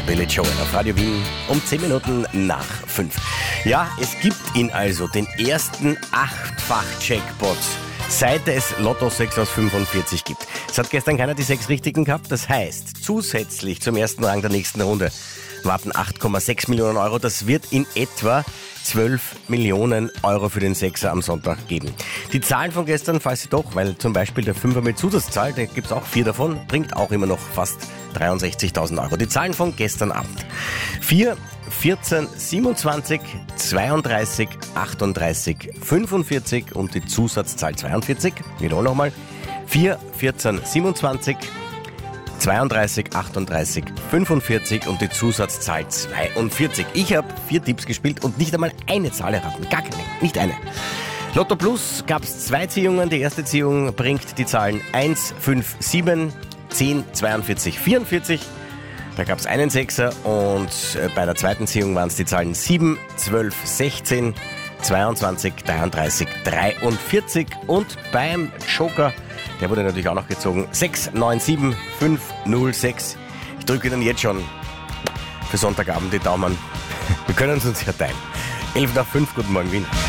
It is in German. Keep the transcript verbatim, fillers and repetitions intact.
Billy Joel auf Radio Wien um zehn Minuten nach fünf. Ja, es gibt ihn also, den ersten Achtfach-Jackpot, seit es Lotto sechs aus fünfundvierzig gibt. Es hat gestern keiner die sechs Richtigen gehabt, das heißt, zusätzlich zum ersten Rang der nächsten Runde warten acht Komma sechs Millionen Euro. Das wird in etwa zwölf Millionen Euro für den Sechser am Sonntag geben. Die Zahlen von gestern, falls Sie doch, weil zum Beispiel der Fünfer mit Zusatzzahl, da gibt es auch vier davon, bringt auch immer noch fast dreiundsechzigtausend Euro. Die Zahlen von gestern Abend. vier, vierzehn, siebenundzwanzig, zweiunddreißig, achtunddreißig, fünfundvierzig und die Zusatzzahl zweiundvierzig. Wiederhol nochmal. vier, vierzehn, siebenundzwanzig, zweiunddreißig, achtunddreißig, fünfundvierzig und die Zusatzzahl zweiundvierzig. Ich habe vier Tipps gespielt und nicht einmal eine Zahl erraten. Gar keine, nicht eine. Lotto Plus gab es zwei Ziehungen. Die erste Ziehung bringt die Zahlen eins, fünf, sieben, zehn, zweiundvierzig, vierundvierzig. Da gab es einen Sechser und bei der zweiten Ziehung waren es die Zahlen sieben, zwölf, sechzehn, zweiundzwanzig, dreiunddreißig, dreiundvierzig und beim Joker, der wurde natürlich auch noch gezogen, sechs, neun, sieben, fünf, null, sechs. Ich drücke Ihnen jetzt schon für Sonntagabend die Daumen. Wir können es uns ja teilen. elf nach fünf, guten Morgen Wien.